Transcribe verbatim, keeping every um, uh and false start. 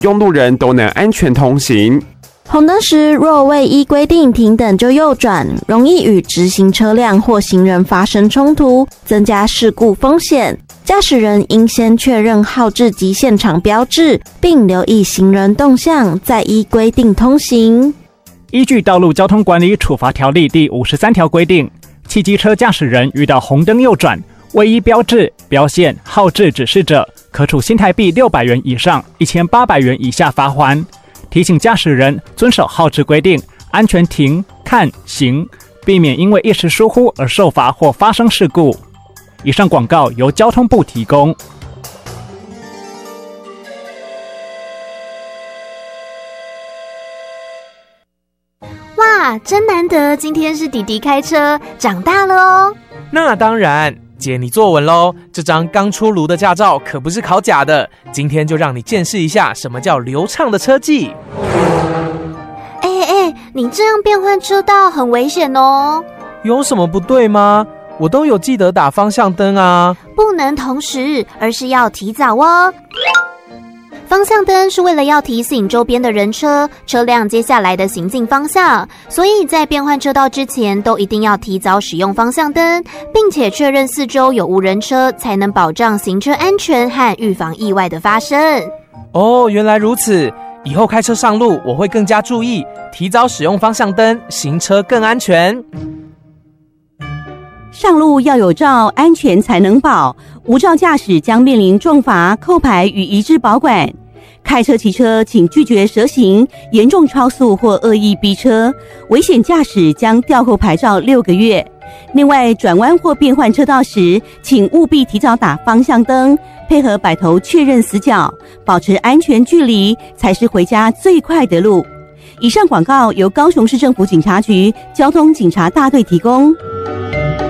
用路人都能安全通行。 红灯时若未依规定停等就右转，容易与直行车辆或行人发生冲突，增加事故风险。驾驶人应先确认号志及现场标志，并留意行人动向，再依规定通行。 依据《道路交通管理处罚条例》第五十三条规定，汽机车驾驶人遇到红灯右转，未依标志、标线、号志指示者，可处新台币六百元以上一千八百元以下罚锾。提醒驾驶人遵守号志规定，安全停、看、行，避免因为一时疏忽而受罚或发生事故。以上广告由交通部提供。 哇，真难得，今天是弟弟开车，长大了哦。 那当然，姐你坐稳咯，这张刚出炉的驾照可不是考假的，今天就让你见识一下什么叫流畅的车技。 哎哎，你这样变换车道很危险哦。 有什么不对吗？我都有记得打方向灯啊。 不能同时，而是要提早哦。方向灯是为了要提醒周边的人车、车辆接下来的行进方向，所以在变换车道之前都一定要提早使用方向灯，并且确认四周有无人车，才能保障行车安全和预防意外的发生。 哦，原来如此，以后开车上路我会更加注意，提早使用方向灯，行车更安全。 上路要有照，安全才能保。无照驾驶将面临重罚、扣牌与移置保管。开车骑车请拒绝蛇行、严重超速或恶意逼车，危险驾驶将吊扣牌照六个月。另外，转弯或变换车道时，请务必提早打方向灯，配合摆头确认死角，保持安全距离，才是回家最快的路。以上广告由高雄市政府警察局交通警察大队提供。